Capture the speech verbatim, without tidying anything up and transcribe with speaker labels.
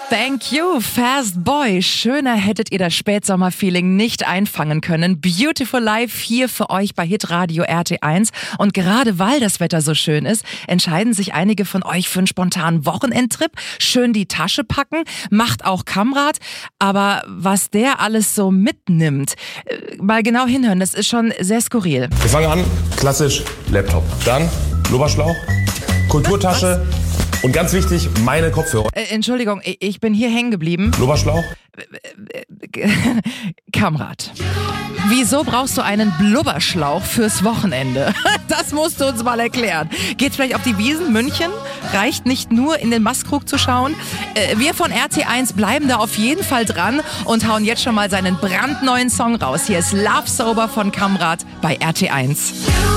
Speaker 1: Thank you, Fast Boy. Schöner hättet ihr das Spätsommer-Feeling nicht einfangen können. Beautiful Life hier für euch bei Hitradio R T eins. Und gerade weil das Wetter so schön ist, entscheiden sich einige von euch für einen spontanen Wochenendtrip. Schön die Tasche packen, macht auch Kamrat. Aber was der alles so mitnimmt, mal genau hinhören, das ist schon sehr skurril.
Speaker 2: Wir fangen an, klassisch Laptop. Dann Blubberschlauch, Kulturtasche. Was? Und ganz wichtig, meine Kopfhörer.
Speaker 1: Äh, Entschuldigung, ich bin hier hängen geblieben.
Speaker 2: Blubberschlauch?
Speaker 1: Kamrat. Wieso brauchst du einen Blubberschlauch fürs Wochenende? Das musst du uns mal erklären. Geht's vielleicht auf die Wiesn München? Reicht nicht nur in den Mastkrug zu schauen? Äh, wir von R T eins bleiben da auf jeden Fall dran und hauen jetzt schon mal seinen brandneuen Song raus. Hier ist Love Sober von Kamrat bei R T eins.